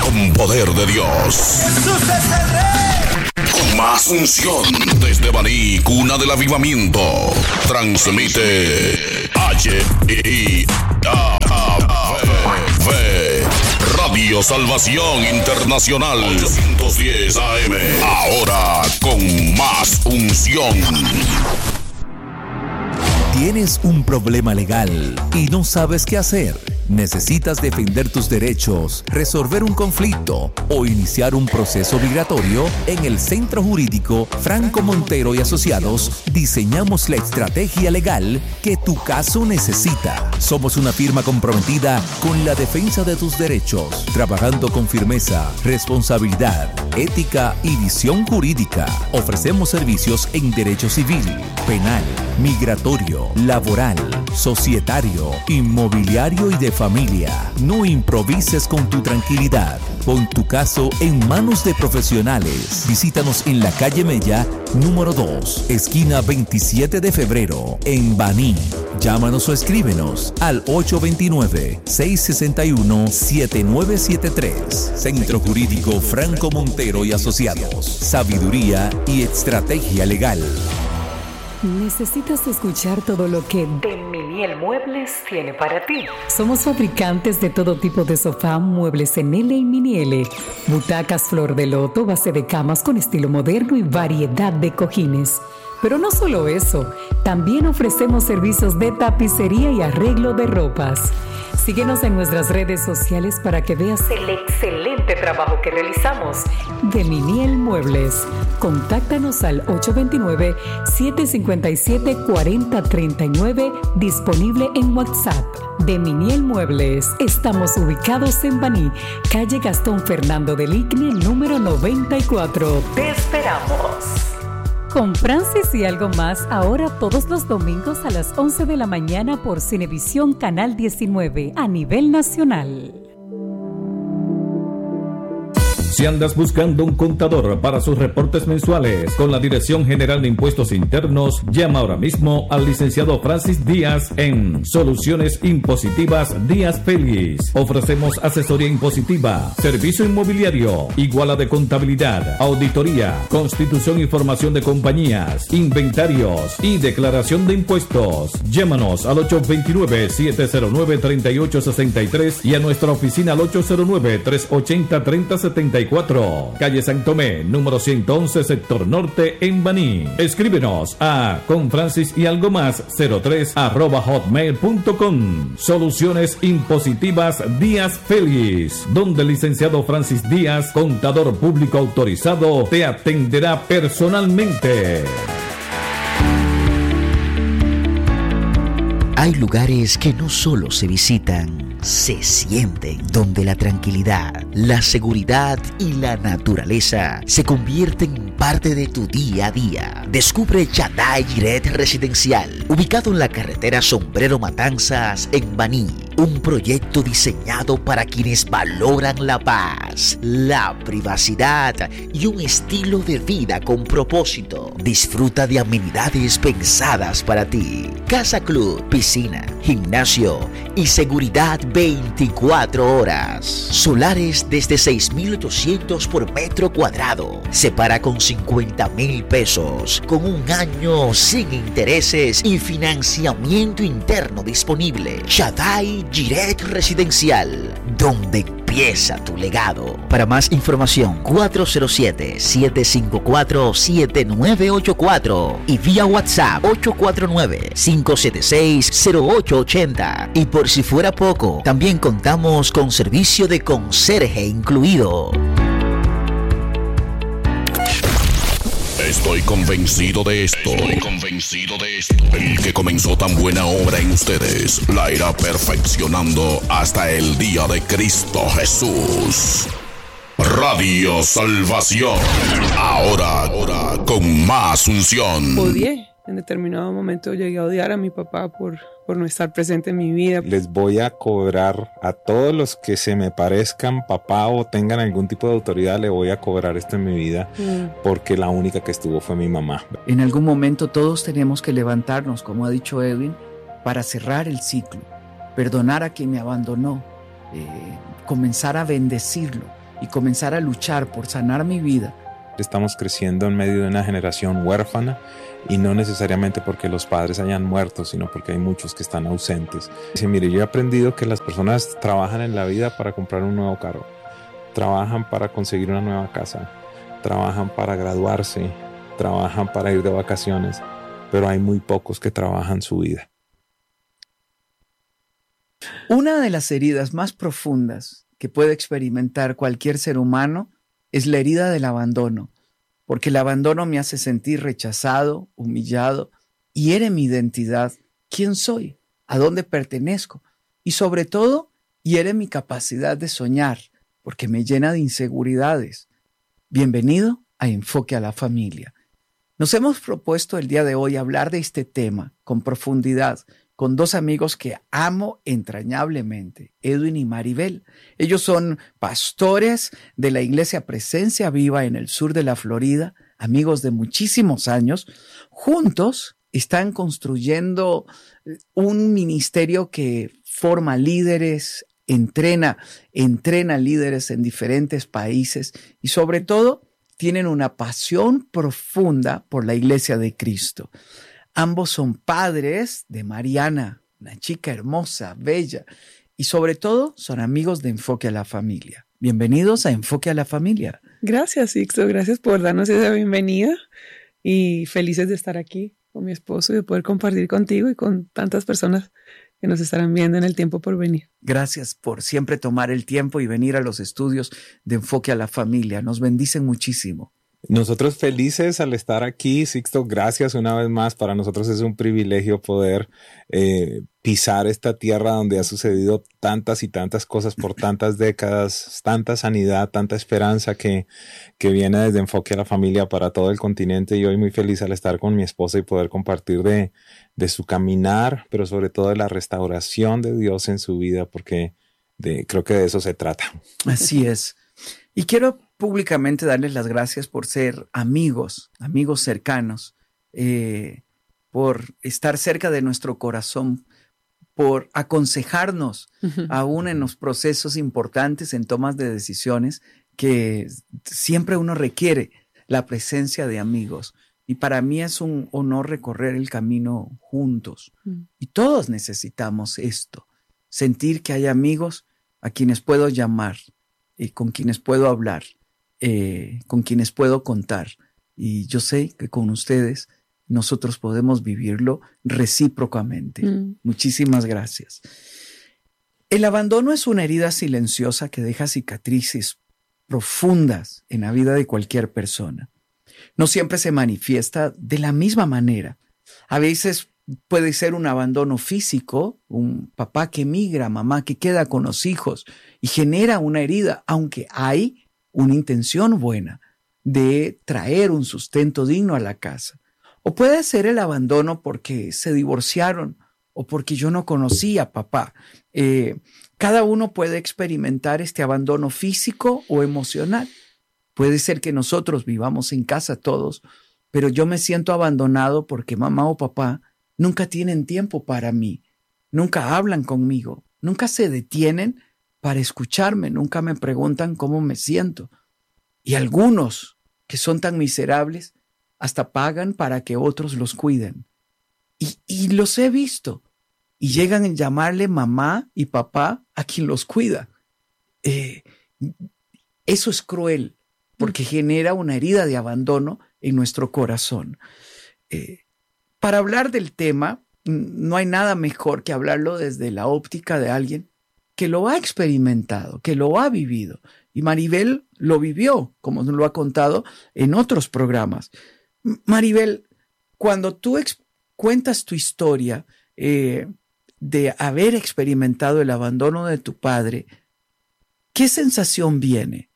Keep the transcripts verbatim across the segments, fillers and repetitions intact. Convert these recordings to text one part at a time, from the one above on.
con poder de Dios. ¡Jesús es el Rey! Con más unción desde Baní, cuna del avivamiento. Transmite H I A V Radio Salvación Internacional ochocientos diez A M. Ahora con más unción. ¿Tienes un problema legal y no sabes qué hacer? ¿Necesitas defender tus derechos, resolver un conflicto o iniciar un proceso migratorio? En el Centro Jurídico Franco Montero y Asociados diseñamos la estrategia legal que tu caso necesita. Somos una firma comprometida con la defensa de tus derechos, trabajando con firmeza, responsabilidad, ética y visión jurídica. Ofrecemos servicios en derecho civil, penal, migratorio, laboral, societario, inmobiliario y de familia. No improvises con tu tranquilidad. Pon tu caso en manos de profesionales. Visítanos en la calle Mella, número dos, esquina veintisiete de febrero, en Baní. Llámanos o escríbenos al ocho dos nueve, seis seis uno, siete nueve siete tres. Centro Jurídico Franco Montero y Asociados. Sabiduría y estrategia legal. ¿Necesitas escuchar todo lo que De Miniel Muebles tiene para ti? Somos fabricantes de todo tipo de sofá, muebles en L y mini L, butacas flor de loto, base de camas con estilo moderno y variedad de cojines. Pero no solo eso, también ofrecemos servicios de tapicería y arreglo de ropas. Síguenos en nuestras redes sociales para que veas el excelente trabajo que realizamos. De Miniel Muebles. Contáctanos al ocho dos nueve, siete cinco siete, cuatro cero tres nueve, disponible en WhatsApp. De Miniel Muebles. Estamos ubicados en Baní, calle Gastón Fernando del Igne, número noventa y cuatro. Te esperamos. Con Francis y algo más, ahora todos los domingos a las once de la mañana por Cinevisión Canal diecinueve a nivel nacional. Si andas buscando un contador para sus reportes mensuales con la Dirección General de Impuestos Internos, llama ahora mismo al licenciado Francis Díaz en Soluciones Impositivas Díaz Félix. Ofrecemos asesoría impositiva, servicio inmobiliario, iguala de contabilidad, auditoría, constitución y formación de compañías, inventarios y declaración de impuestos. Llámanos al ocho dos nueve, siete cero nueve, tres ocho seis tres y a nuestra oficina al ocho cero nueve, tres ocho cero, tres cero siete cuatro. Calle San Tomé, número ciento once, sector norte, en Baní. Escríbenos a con Francis y algo más cero tres arroba hotmail punto com. Soluciones Impositivas Díaz Félix, donde el licenciado Francis Díaz, contador público autorizado, te atenderá personalmente. Hay lugares que no solo se visitan, se sienten, donde la tranquilidad, la seguridad y la naturaleza se convierten en parte de tu día a día. Descubre Shaddai Jiret Residencial, ubicado en la carretera Sombrero Matanzas en Baní. Un proyecto diseñado para quienes valoran la paz, la privacidad y un estilo de vida con propósito. Disfruta de amenidades pensadas para ti. Casa Club, piscina, gimnasio y seguridad veinticuatro horas. Solares desde seis mil ochocientos por metro cuadrado. Se paga con cincuenta mil pesos, con un año sin intereses y financiamiento interno disponible. Shaddai Jiret Residencial, donde empieza tu legado. Para más información, cuatro cero siete, siete cinco cuatro, siete nueve ocho cuatro y vía WhatsApp ocho cuatro nueve, cinco siete seis, cero ocho ocho cero. Y por si fuera poco, también contamos con servicio de conserje incluido. Estoy convencido de esto. Estoy convencido de esto. El que comenzó tan buena obra en ustedes la irá perfeccionando hasta el día de Cristo Jesús. Radio Salvación. Ahora, ahora con más unción. Odié. En determinado momento llegué a odiar a mi papá por, por no estar presente en mi vida. Les voy a cobrar a todos los que se me parezcan papá o tengan algún tipo de autoridad, le voy a cobrar esto en mi vida, mm. porque la única que estuvo fue mi mamá. En algún momento todos tenemos que levantarnos, como ha dicho Edwin, para cerrar el ciclo, perdonar a quien me abandonó, eh, comenzar a bendecirlo y comenzar a luchar por sanar mi vida. Estamos creciendo en medio de una generación huérfana y no necesariamente porque los padres hayan muerto, sino porque hay muchos que están ausentes. Dice, mire, yo he aprendido que las personas trabajan en la vida para comprar un nuevo carro, trabajan para conseguir una nueva casa, trabajan para graduarse, trabajan para ir de vacaciones, pero hay muy pocos que trabajan su vida. Una de las heridas más profundas que puede experimentar cualquier ser humano es la herida del abandono, porque el abandono me hace sentir rechazado, humillado, hiere mi identidad, quién soy, a dónde pertenezco y sobre todo hiere mi capacidad de soñar, porque me llena de inseguridades. Bienvenido a Enfoque a la Familia. Nos hemos propuesto el día de hoy hablar de este tema con profundidad, con dos amigos que amo entrañablemente, Edwin y Maribel. Ellos son pastores de la Iglesia Presencia Viva en el sur de la Florida, amigos de muchísimos años. Juntos están construyendo un ministerio que forma líderes, entrena, entrena líderes en diferentes países y sobre todo tienen una pasión profunda por la Iglesia de Cristo. Ambos son padres de Mariana, una chica hermosa, bella, y sobre todo son amigos de Enfoque a la Familia. Bienvenidos a Enfoque a la Familia. Gracias, Sixto. Gracias por darnos esa bienvenida y felices de estar aquí con mi esposo y de poder compartir contigo y con tantas personas que nos estarán viendo en el tiempo por venir. Gracias por siempre tomar el tiempo y venir a los estudios de Enfoque a la Familia. Nos bendicen muchísimo. Nosotros felices al estar aquí, Sixto, gracias una vez más. Para nosotros es un privilegio poder eh, pisar esta tierra donde ha sucedido tantas y tantas cosas por tantas décadas, tanta sanidad, tanta esperanza que, que viene desde Enfoque a la Familia para todo el continente. Y hoy muy feliz al estar con mi esposa y poder compartir de, de su caminar, pero sobre todo de la restauración de Dios en su vida, porque de, creo que de eso se trata. Así es. Y quiero públicamente darles las gracias por ser amigos, amigos cercanos, eh, por estar cerca de nuestro corazón, por aconsejarnos uh-huh. aún en los procesos importantes, en tomas de decisiones, que siempre uno requiere la presencia de amigos. Y para mí es un honor recorrer el camino juntos. Uh-huh. Y todos necesitamos esto, sentir que hay amigos a quienes puedo llamar, y con quienes puedo hablar, eh, con quienes puedo contar. Y yo sé que con ustedes nosotros podemos vivirlo recíprocamente. Mm. Muchísimas gracias. El abandono es una herida silenciosa que deja cicatrices profundas en la vida de cualquier persona. No siempre se manifiesta de la misma manera. A veces puede ser un abandono físico, un papá que migra, mamá que queda con los hijos y genera una herida, aunque hay una intención buena de traer un sustento digno a la casa. O puede ser el abandono porque se divorciaron o porque yo no conocía a papá. Eh, cada uno puede experimentar este abandono físico o emocional. Puede ser que nosotros vivamos en casa todos, pero yo me siento abandonado porque mamá o papá nunca tienen tiempo para mí, nunca hablan conmigo, nunca se detienen para escucharme, nunca me preguntan cómo me siento. Y algunos que son tan miserables hasta pagan para que otros los cuiden. Y, y los he visto. Y llegan a llamarle mamá y papá a quien los cuida. Eh, eso es cruel porque genera una herida de abandono en nuestro corazón. Eh, Para hablar del tema, no hay nada mejor que hablarlo desde la óptica de alguien que lo ha experimentado, que lo ha vivido. Y Maribel lo vivió, como nos lo ha contado en otros programas. Maribel, cuando tú ex- cuentas tu historia eh, de haber experimentado el abandono de tu padre, ¿qué sensación viene?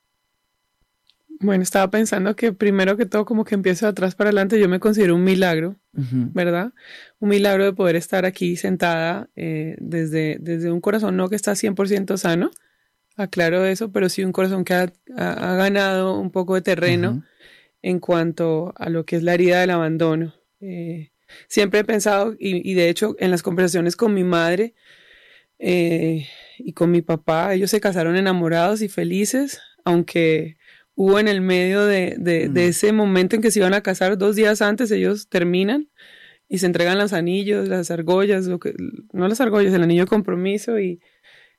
Bueno, estaba pensando que primero que todo, como que empiezo de atrás para adelante, yo me considero un milagro, Uh-huh. ¿verdad? Un milagro de poder estar aquí sentada eh, desde, desde un corazón no que está cien por ciento sano, aclaro eso, pero sí un corazón que ha, ha, ha ganado un poco de terreno uh-huh. en cuanto a lo que es la herida del abandono. Eh, siempre he pensado, y, y de hecho en las conversaciones con mi madre eh, y con mi papá, ellos se casaron enamorados y felices aunque hubo en el medio de, de, mm. de ese momento en que se iban a casar dos días antes, ellos terminan y se entregan los anillos, las argollas, lo que, no las argollas, el anillo de compromiso y,